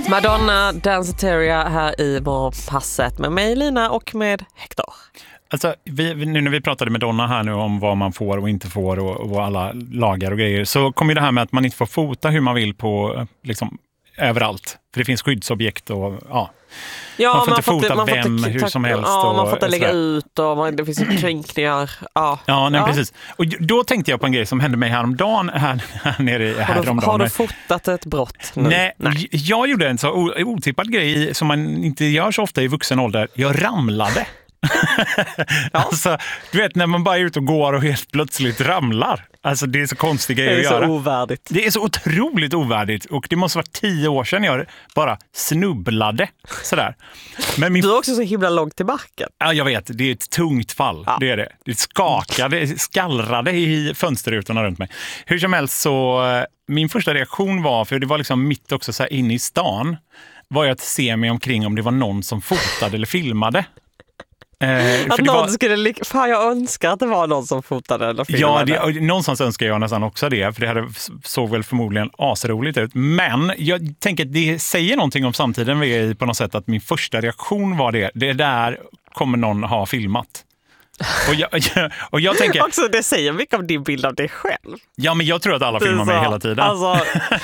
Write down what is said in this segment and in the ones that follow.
Madonna, Danceteria här i Morgonpasset med mig Lina och med Hector. Alltså, nu när vi pratade med Donna här nu om vad man får och inte får och alla lagar och grejer, så kommer det här med att man inte får fota hur man vill på liksom överallt. För det finns skyddsobjekt och man får inte fota hur som helst. Ja, och man får inte lägga ut och det finns kränkningar. Precis. Och då tänkte jag på en grej som hände mig häromdagen här nere häromdagen. Har du fotat ett brott nu? Nej, jag gjorde en så otippad grej som man inte gör så ofta i vuxen ålder. Jag ramlade. Alltså, du vet när man bara är ute och går och helt plötsligt ramlar. Alltså det är så konstig grej att göra. Det är så ovärdigt. Det är så otroligt ovärdigt och det måste vara 10 år sedan jag bara snubblade sådär. Men Du är också så himla långt till marken. Ja, jag vet. Det är ett tungt fall. Ja. Det är det. Det skallrade i fönsterrutorna runt mig. Hur som helst så min första reaktion var, för det var liksom mitt också så här inne i stan, var jag att se mig omkring om det var någon som fotade eller filmade. Att någon skulle jag önskar att det var någon som fotade eller filmade. Ja, någonstans önskar jag nästan också det, för det såg väl förmodligen asroligt ut. Men jag tänker att det säger någonting om samtiden vi är i på något sätt, att min första reaktion var det där kommer någon ha filmat. Och jag tänker också, det säger mycket om din bild av dig själv. Ja, men jag tror att alla filmar mig hela tiden. Alltså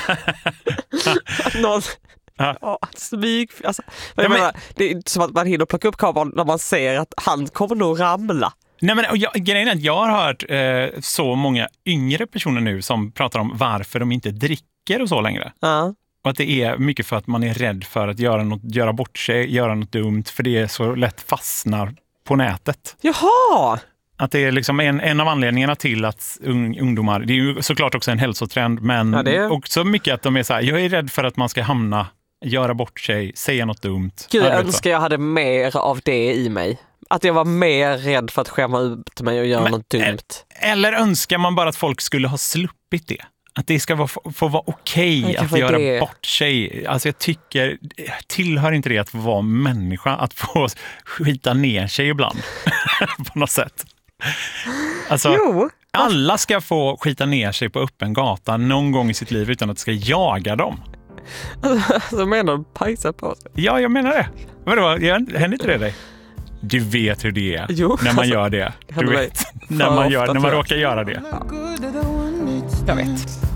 någon smyg. Alltså, menar, det är inte som att man hinner plocka upp kameran när man ser att han kommer nog ramla. Nej, men grejen är att jag har hört så många yngre personer nu som pratar om varför de inte dricker och så längre. Och att det är mycket för att man är rädd för att göra bort sig, göra något dumt, för det är så lätt fastnar på nätet. Jaha! Att det är liksom en av anledningarna till att ungdomar, det är ju såklart också en hälsotrend, men också mycket att de är så här, jag är rädd för att man ska göra bort sig, säga något dumt. Gud, jag önskar jag hade mer av det i mig. Att jag var mer rädd för att skämma ut mig och göra något dumt. Eller önskar man bara att folk skulle ha sluppit det? Att det ska få vara okej att göra bort sig. Alltså jag tycker, tillhör inte det att vara människa, att få skita ner sig ibland på något sätt. Alltså, alla ska få skita ner sig på öppen gata någon gång i sitt liv utan att det ska jaga dem. Alltså menar du pajsa på sig? Ja, jag menar det. Vadå, händer inte det dig? Du vet hur det är när man gör det. Du vet, när man råkar göra det. Jag vet.